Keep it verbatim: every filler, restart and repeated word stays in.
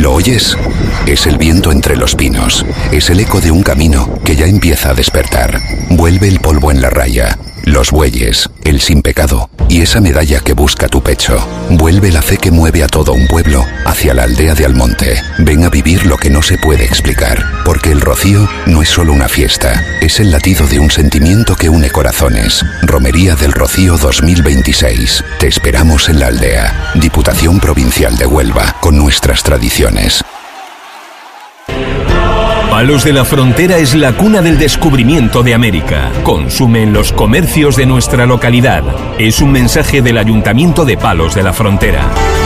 ¿Lo oyes? Es el viento entre los pinos. Es el eco de un camino que ya empieza a despertar. Vuelve el polvo en la raya, los bueyes, el sin pecado y esa medalla que busca tu pecho. Vuelve la fe que mueve a todo un pueblo hacia la aldea de Almonte. Ven a vivir lo que no se puede explicar, porque el Rocío no es solo una fiesta, es el latido de un sentimiento que une corazones. Romería del Rocío dos mil veintiséis. Te esperamos en la aldea. Diputación Provincial de Huelva, con nuestras tradiciones. Palos de la Frontera es la cuna del descubrimiento de América. Consume en los comercios de nuestra localidad. Es un mensaje del Ayuntamiento de Palos de la Frontera.